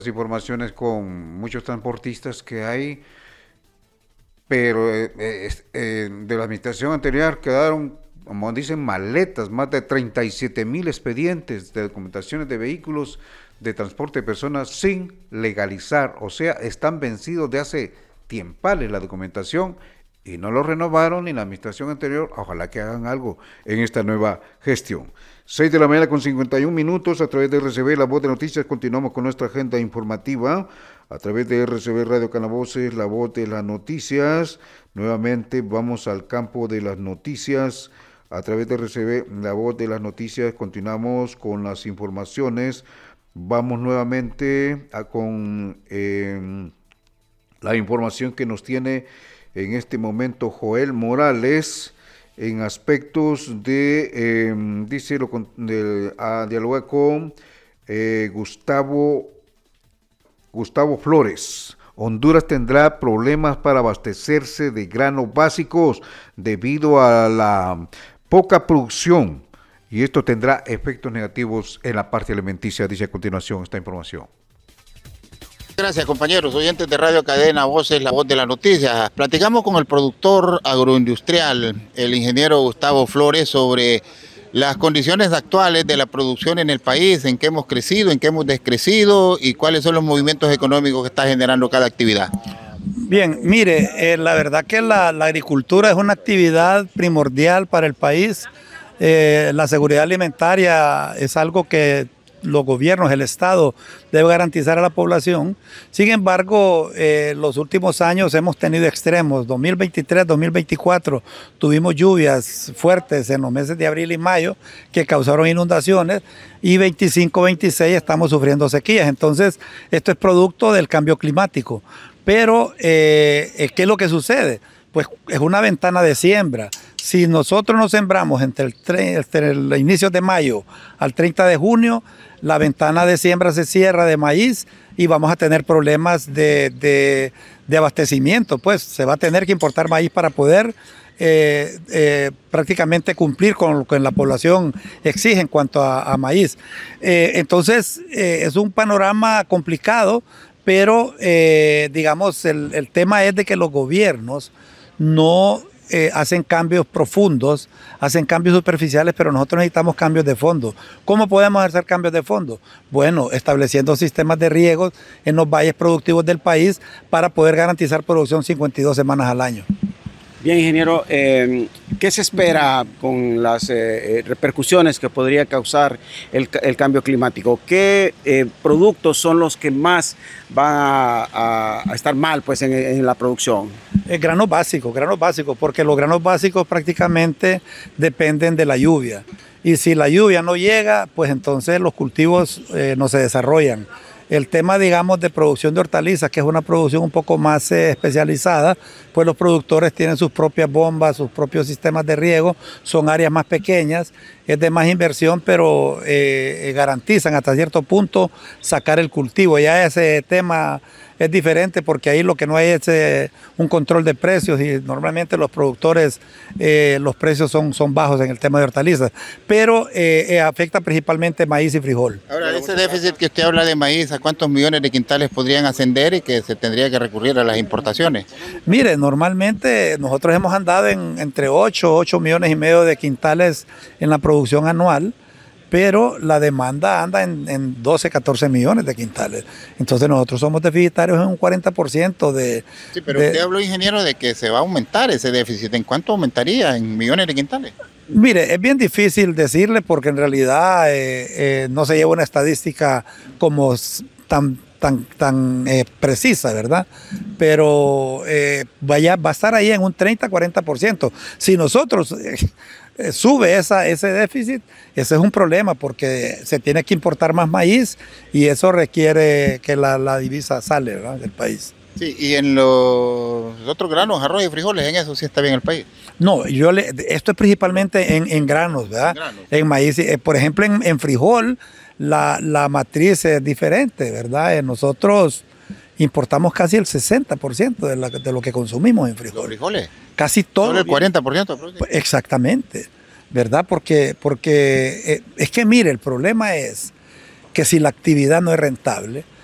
informaciones con muchos transportistas que hay, pero de la administración anterior quedaron, como dicen, maletas, más de 37,000 expedientes de documentaciones de vehículos de transporte de personas sin legalizar, o sea, están vencidos de hace tiempales la documentación y no lo renovaron en la administración anterior. Ojalá que hagan algo en esta nueva gestión. 6 de la mañana con 51 minutos a través de RCB La Voz de Noticias. Continuamos con nuestra agenda informativa a través de RCB Radio Canavoces, La Voz de las Noticias. Nuevamente vamos al campo de las noticias a través de RCB La Voz de las Noticias. Continuamos con las informaciones. Vamos nuevamente con la información que nos tiene en este momento Joel Morales en aspectos de, dialogar con Gustavo Flores. Honduras tendrá problemas para abastecerse de granos básicos debido a la poca producción y esto tendrá efectos negativos en la parte alimenticia, dice a continuación esta información. Gracias, compañeros, oyentes de Radio Cadena Voces, La Voz de las Noticias. Platicamos con el productor agroindustrial, el ingeniero Gustavo Flores, sobre las condiciones actuales de la producción en el país, en qué hemos crecido, en qué hemos descrecido y cuáles son los movimientos económicos que está generando cada actividad. Bien, mire, la verdad que la agricultura es una actividad primordial para el país. La seguridad alimentaria es algo que los gobiernos, el Estado, debe garantizar a la población. Sin embargo, los últimos años hemos tenido extremos. 2023, 2024 tuvimos lluvias fuertes en los meses de abril y mayo que causaron inundaciones y 25, 26 estamos sufriendo sequías. Entonces, esto es producto del cambio climático. Pero, ¿qué es lo que sucede? Pues es una ventana de siembra. Si nosotros nos sembramos entre el inicio de mayo al 30 de junio, la ventana de siembra se cierra de maíz y vamos a tener problemas de abastecimiento. Pues se va a tener que importar maíz para poder prácticamente cumplir con lo que la población exige en cuanto a maíz. Entonces es un panorama complicado, pero digamos el tema es de que los gobiernos no hacen cambios profundos, hacen cambios superficiales, pero nosotros necesitamos cambios de fondo. ¿Cómo podemos hacer cambios de fondo? Bueno, estableciendo sistemas de riegos en los valles productivos del país para poder garantizar producción 52 semanas al año. Bien, ingeniero, ¿qué se espera con las repercusiones que podría causar el cambio climático? ¿Qué productos son los que más van a estar mal pues, en la producción? Granos básicos, porque los granos básicos prácticamente dependen de la lluvia. Y si la lluvia no llega, pues entonces los cultivos no se desarrollan. El tema, digamos, de producción de hortalizas, que es una producción un poco más especializada, pues los productores tienen sus propias bombas, sus propios sistemas de riego, son áreas más pequeñas, es de más inversión, pero garantizan hasta cierto punto sacar el cultivo. Ya ese tema es diferente porque ahí lo que no hay es un control de precios y normalmente los productores, los precios son bajos en el tema de hortalizas, pero afecta principalmente maíz y frijol. Ahora, ese déficit que usted habla de maíz, ¿a cuántos millones de quintales podrían ascender y que se tendría que recurrir a las importaciones? Mire, normalmente nosotros hemos andado entre 8 millones y medio de quintales en la producción anual, pero la demanda anda en 12, 14 millones de quintales. Entonces nosotros somos deficitarios en un 40% de... Sí, pero usted habló, ingeniero, de que se va a aumentar ese déficit. ¿En cuánto aumentaría? ¿En millones de quintales? Mire, es bien difícil decirle porque en realidad no se lleva una estadística como tan precisa, ¿verdad? Pero va a estar ahí en un 30-40%. Si nosotros sube ese déficit, ese es un problema porque se tiene que importar más maíz y eso requiere que la divisa sale, ¿verdad?, del país. Sí, y en los otros granos, arroz y frijoles, en eso sí está bien el país. No, esto es principalmente en granos, ¿verdad? En maíz, por ejemplo, en frijol, la matriz es diferente, ¿verdad? Nosotros importamos casi el 60% de lo que consumimos en frijol. ¿Los frijoles? Casi todo. ¿Solo el 40%? Exactamente, ¿verdad? Porque es que mire, el problema es que si la actividad no es rentable,